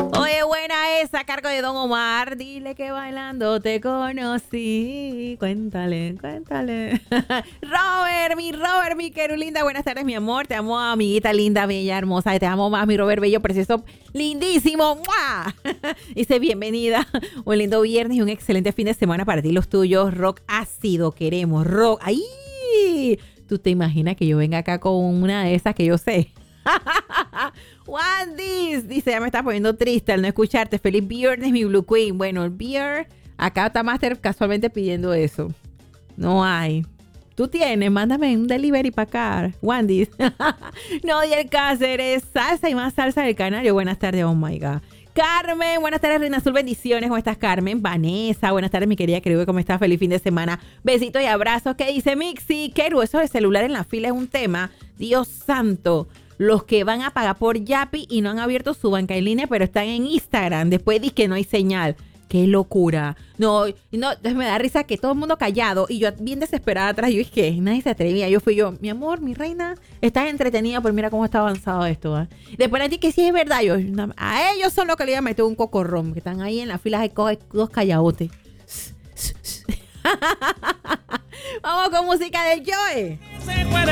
Oye, buena esa, cargo de Don Omar. Dile que bailando te conocí. Cuéntale. Robert, mi querulinda. Buenas tardes, mi amor. Te amo, amiguita linda, bella, hermosa. Te amo más, mi Robert, bello, precioso, lindísimo. ¡Mua! Dice, bienvenida. Un lindo viernes y un excelente fin de semana para ti, los tuyos. Rock ácido, queremos. Rock. ¡Ay! ¿Tú te imaginas que yo venga acá con una de esas que yo sé? Wandis dice, ya me está poniendo triste al no escucharte. Feliz viernes, mi Blue Queen. Bueno, el beer, acá está Master casualmente pidiendo eso. No hay. Tú tienes, mándame un delivery para acá, Wandis. No, y el Cáceres, salsa y más salsa del Canario. Buenas tardes, oh my God. Carmen, buenas tardes, Reina Azul, bendiciones. ¿Cómo estás, Carmen? Vanessa, buenas tardes, mi querida querida. ¿Cómo estás? Feliz fin de semana. Besitos y abrazos. ¿Qué dice Mixi? Queru, eso del celular en la fila es un tema. Dios santo. Los que van a pagar por Yapi y no han abierto su banca en línea, pero están en Instagram. Después dicen que no hay señal. ¡Qué locura! No, me da risa que todo el mundo callado y yo bien desesperada atrás. Yo dije, nadie se atrevía. Yo fui yo, mi amor, mi reina, estás entretenida, pero mira cómo está avanzado esto. ¿Eh? Después le dije que sí es verdad. Yo, a ellos son los que le iban a meter un cocorrón, que están ahí en la fila de dos callabotes. Vamos con música del Joe.